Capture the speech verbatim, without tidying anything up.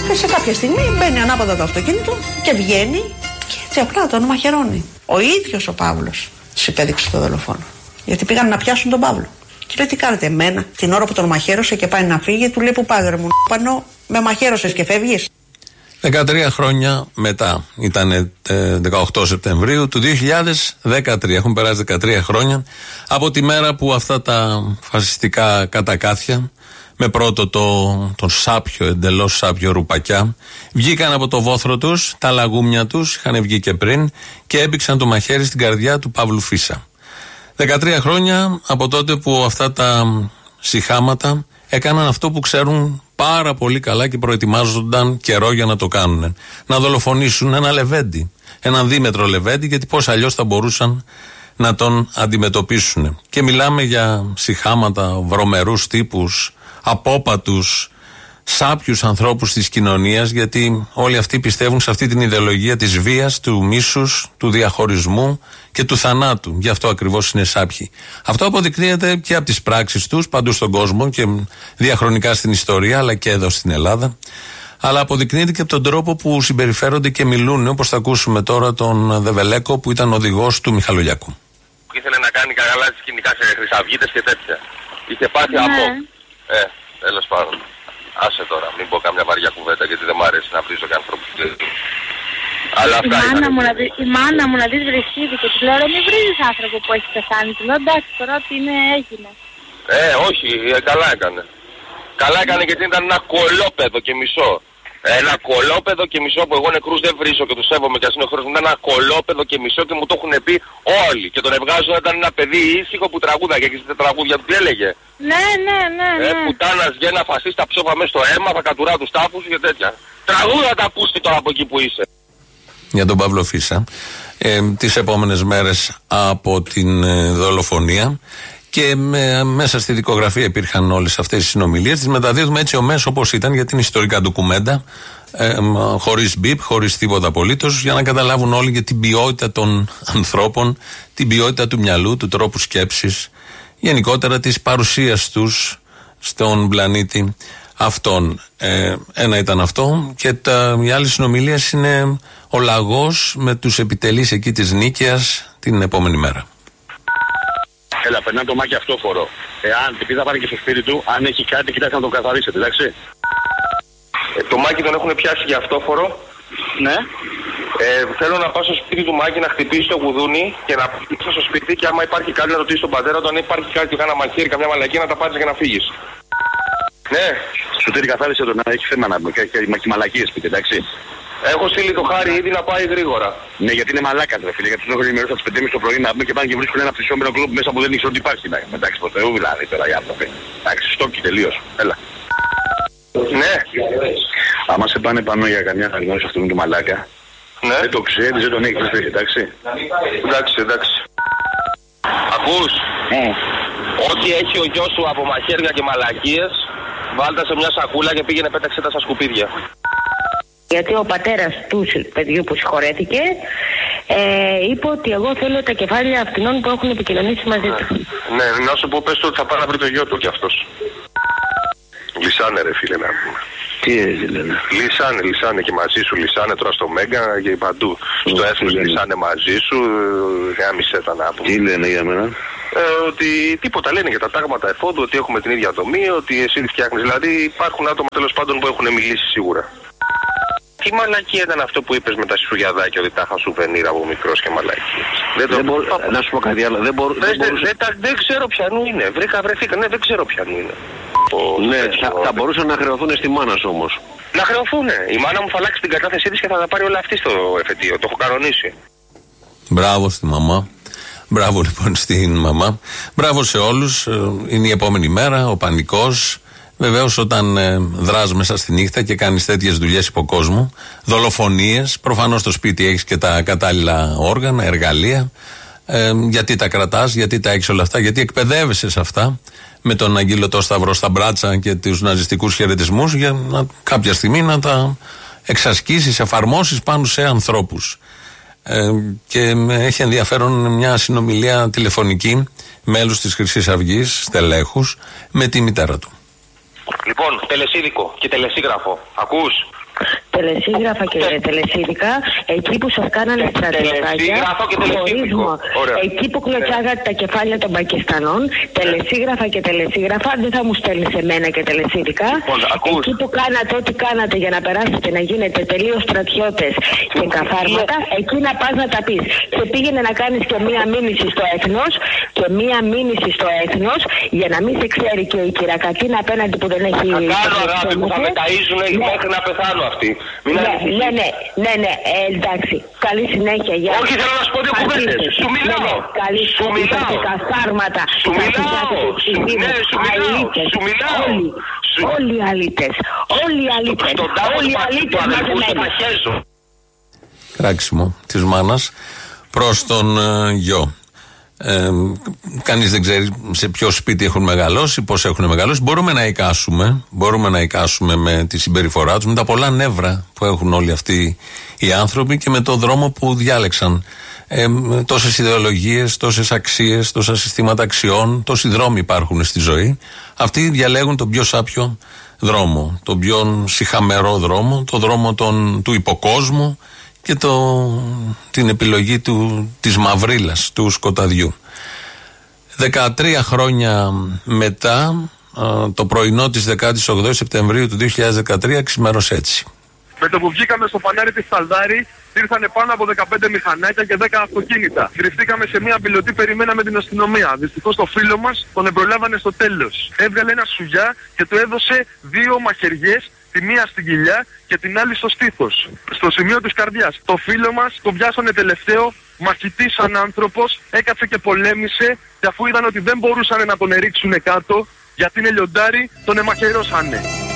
Και σε κάποια στιγμή μπαίνει ανάποδα το αυτοκίνητο και βγαίνει και έτσι απλά τον μαχαιρώνει. Ο ίδιος ο Παύλος τους υπέδειξε το δολοφόνο. Γιατί πήγαν να πιάσουν τον Παύλο. Και λέει: τι κάνετε εμένα? Την ώρα που τον μαχαίρωσε και πάει να φύγει, του λέει: που πάει, ρε μου, πάνω, με μαχαίρωσες και φεύγεις. δεκατρία χρόνια μετά, ήταν δεκαοκτώ Σεπτεμβρίου του δύο χιλιάδες δεκατρία. Έχουν περάσει δεκατρία χρόνια από τη μέρα που αυτά τα φασιστικά κατακάθια, με πρώτο το, τον σάπιο, εντελώς σάπιο Ρουπακιά, βγήκαν από το βόθρο τους, τα λαγούμια τους, είχαν βγει και πριν, και έπηξαν το μαχαίρι στην καρδιά του Παύλου Φίσα. δεκατρία χρόνια από τότε που αυτά τα σιχάματα έκαναν αυτό που ξέρουν πάρα πολύ καλά και προετοιμάζονταν καιρό για να το κάνουν. Να δολοφονήσουν ένα λεβέντη, έναν δίμετρο λεβέντη, γιατί πώς αλλιώς θα μπορούσαν να τον αντιμετωπίσουν. Και μιλάμε για σιχάματα, βρωμερούς τύπους, απόπατους, σάπιους ανθρώπους της κοινωνίας, γιατί όλοι αυτοί πιστεύουν σε αυτή την ιδεολογία της βίας, του μίσους, του διαχωρισμού και του θανάτου. Γι' αυτό ακριβώς είναι σάπιοι. Αυτό αποδεικνύεται και από τις πράξεις τους παντού στον κόσμο και διαχρονικά στην ιστορία, αλλά και εδώ στην Ελλάδα. Αλλά αποδεικνύεται και από τον τρόπο που συμπεριφέρονται και μιλούν, όπως θα ακούσουμε τώρα τον Δεβελέκο, που ήταν οδηγός του Μιχαλολιακού. Ήθελε να κάνει καλά τη σκηνικά σε χρυσαυγίτες και τέτοια. Είχε πάθει ναι. από. Ε, τέλος πάντων. Άσε τώρα, μην πω καμιά βαριά κουβέντα, γιατί δεν μου αρέσει να βρίζω και ανθρώπους. Αλλά αυτά η, μάνα μου, δει, η μάνα μου να δεις βρεσίδι και του λέω: μην βρίζεις άνθρωπο που έχει πεθάνει. Του λέω: εντάξει, τώρα τι είναι, έγινε. Ε, όχι, ε, καλά έκανε. Καλά έκανε, γιατί ήταν ένα κολόπεδο και μισό. Ένα κολόπεδο και μισό, που εγώ νεκρούς δεν βρίζω και τους σέβομαι κι ας είναι χώρος μου. Ήταν ένα κολόπεδο και μισό και μου το έχουν πει όλοι. Και τον ευγάζω, ήταν ένα παιδί ήσυχο που τραγούδαγε και στα τραγούδια του τι έλεγε. Ναι, ναι, ναι. ναι. Ε, πουτάνας γένα φασίστα ψόφα μέσα στο αίμα, θα κατουρά τους τάφους και τέτοια. Τραγούδα τα πούστη τώρα από εκεί που είσαι. Για τον Παύλο Φίσα, ε, τις επόμενες μέρες από την ε, δολοφονία. Και με, μέσα στη δικογραφία υπήρχαν όλες αυτές οι συνομιλίες. Τις μεταδίδουμε έτσι ομές όπως ήταν, γιατί είναι ιστορικά ντοκουμέντα, ε, χωρίς μπιπ, χωρίς τίποτα απολύτως, για να καταλάβουν όλοι για την ποιότητα των ανθρώπων, την ποιότητα του μυαλού, του τρόπου σκέψης, γενικότερα της παρουσίας τους στον πλανήτη αυτόν. Ε, ένα ήταν αυτό, και τα, οι άλλες συνομιλίες είναι ο λαγός με τους επιτελείς εκεί της Νίκαιας την επόμενη μέρα. Έλα, περνά το μάκι αυτόφορο. Εάν επειδή θα πάρει και στο σπίτι του, αν έχει κάτι, κοιτάξτε να το καθαρίσετε, εντάξει. Ε, το μάκι τον έχουν πιάσει για αυτόφορο. Ναι. Ε, θέλω να πάω στο σπίτι του Μάκη να χτυπήσει το γουδούνι και να πάω στο σπίτι, και άμα υπάρχει κάτι να ρωτήσει τον πατέρα του, αν υπάρχει κάτι, κάνα μαχαίρι, καμιά μαλακία, να τα πάρεις και να φύγεις. Ναι. Σου τύρει καθάρισε το να έχει θέμα να μπει και μαλακίες σπίτι, εντάξει. Έχω στείλει το Χάρη ήδη να πάει γρήγορα. Ναι, γιατί είναι μαλάκα, ρε φίλε. Γιατί του έχω ενημερώσει από τις πέντε το πρωί να μπουν και πάνε και βρίσκουν ένα ψησόμενο κλουμπ μέσα που δεν ήξερε ότι υπάρχει. Ναι. Εντάξει, το Θεού δηλαδή τώρα οι άνθρωποι. Εντάξει, στόκι τελείως. Έλα. Ναι. Άμα σε πάνε πάνω για καμιά αναγνώριση αυτού του μαλάκα. Ναι. Δεν το ξέρεις, δεν τον έχεις δει, εντάξει. Εντάξει, εντάξει. Ακούς. Mm. Ό,τι έχει ο γιος σου από μαχαίρια και μαλακίες, βάλτε σε μια σακούλα και πήγαινε πέταξε τα στα σκουπίδια. Γιατί ο πατέρας του παιδιού που συγχωρέθηκε ε, είπε ότι εγώ θέλω τα κεφάλια αυτινών που έχουν επικοινωνήσει μαζί του. Ναι, να σου πω, πες του ότι θα πάει να βρει το γιο του κι αυτός. Λυσάνε ρε φίλε να πούμε. Τι έγινε. Λυσάνε, λυσάνε και μαζί σου, λυσάνε τώρα στο Μέγκα και παντού. Mm, στο Έθνος λυσάνε μαζί σου, γάμισε τα να πούμε. Τι λένε για μένα. Ε, ότι τίποτα λένε για τα τάγματα εφόδου, ότι έχουμε την ίδια δομή, ότι εσύ τη φτιάχνεις. Δηλαδή υπάρχουν άτομα τέλος πάντων που έχουν μιλήσει σίγουρα. Τι μαλακία ήταν αυτό που είπες με τα σουγιαδάκια, ότι τα είχα σουβενίρ από μικρός και μαλακίες. Δεν, δεν το... μπορώ, να σου πω κάτι άλλο. Δεν, μπορώ, δεν, δεν, δεν, δεν, δεν ξέρω ποιανού είναι. Βρήκα, βρεθήκα. Ναι, δεν ξέρω ποιανού είναι. Ο, ναι, θα, θα μπορούσαν να χρεωθούν στη μάνα σου όμως. Να χρεωθούνε. Η μάνα μου θα αλλάξει την κατάθεσή της και θα τα πάρει όλα αυτή στο εφετείο. Το έχω κανονίσει. Μπράβο στη μαμά. Μπράβο λοιπόν στην μαμά. Μπράβο σε όλους. Είναι η επόμενη μέρα, ο πανικός. Βεβαίως, όταν ε, δράς μέσα στη νύχτα και κάνεις τέτοιες δουλειές υποκόσμου, δολοφονίες, προφανώς στο σπίτι έχεις και τα κατάλληλα όργανα, εργαλεία. Ε, γιατί τα κρατάς, γιατί τα έχεις όλα αυτά, γιατί εκπαιδεύεσαι σε αυτά, με τον Αγγίλωτο Σταυρό στα μπράτσα και τους ναζιστικούς χαιρετισμούς, για να, κάποια στιγμή να τα εξασκήσεις, εφαρμόσεις πάνω σε ανθρώπους. Ε, και έχει ενδιαφέρον μια συνομιλία τηλεφωνική μέλους της Χρυσής Αυγής, στελέχους, με τη μητέρα του. Λοιπόν, τελεσίδικο και τελεσίγραφο. Ακούς? Τελεσίγραφα και τελεσίδικα, εκεί που σας κάνανε στρατιωτάκια, χωρίσμα, εκεί που κλωτσάγατε τα κεφάλια των Πακιστανών, τελεσίγραφα και τελεσίγραφα, δεν θα μου στέλνεις εμένα και τελεσίδικα. Λοιπόν, εκεί που κάνατε ό,τι κάνατε για να περάσετε να γίνετε τελείως στρατιώτες και καθάρματα, εκεί να πας να τα πεις. Και πήγαινε να κάνεις και μία μήνυση στο έθνος και μία μήνυση στο έθνος για να μην σε ξέρει και η κυρακατίνα απέναντι που δεν έχει... Θα κάνω αγάπη που θα με ταΐζουνε μέχρι να πεθάνω αυτοί. Μην ναι, ναι, ναι, ναι, ναι, ε, εντάξει. Καλή συνέχεια. Για... Όχι, θέλω να σου πω δύο κουβέντες. Σου μιλάω. Ναι, ναι, καλή σου μιλάω. Καθάρματα. Σου μιλάω. Ναι, σου μιλάω. Σου μιλάω. Όλοι οι αλήτες. Όλοι οι αλήτες. Όλοι οι αλήτες μαζεμένοι. Κράξιμο της μάνας προς τον ε, γιο. Ε, κανείς δεν ξέρει σε ποιο σπίτι έχουν μεγαλώσει, πώς έχουν μεγαλώσει. Μπορούμε να εικάσουμε, μπορούμε να εικάσουμε με τη συμπεριφορά τους, με τα πολλά νεύρα που έχουν όλοι αυτοί οι άνθρωποι και με το δρόμο που διάλεξαν. Ε, τόσες ιδεολογίες, τόσες αξίες, τόσα συστήματα αξιών, τόσοι δρόμοι υπάρχουν στη ζωή. Αυτοί διαλέγουν τον πιο σάπιο δρόμο, τον πιο σιχαμερό δρόμο, τον δρόμο τον, του υποκόσμου και το, την επιλογή του, της μαυρίλας, του σκοταδιού. δεκατρία χρόνια μετά, το πρωινό της δεκάτης ογδόης Σεπτεμβρίου του δύο χιλιάδες δεκατρία ξημέρωσε έτσι. Με το που βγήκαμε στο φανάρι της Σαλδάρη, ήρθανε πάνω από δεκαπέντε μηχανάκια και δέκα αυτοκίνητα. Κρυφτήκαμε σε μια πιλωτή, περιμέναμε την αστυνομία. Δυστυχώς το φίλο μας τον εμπρολάβανε στο τέλος. Έβγαλε ένα σουγιά και του έδωσε δύο μαχαιριές, τη μία στην κοιλιά και την άλλη στο στήθος, στο σημείο της καρδιάς. Το φίλο μας τον πιάσανε τελευταίο, μαχητής σαν άνθρωπος, έκατσε και πολέμησε και αφού είδαν ότι δεν μπορούσαν να τον ερίξουν κάτω, γιατί είναι λιοντάρι, τον εμαχαιρώσανε.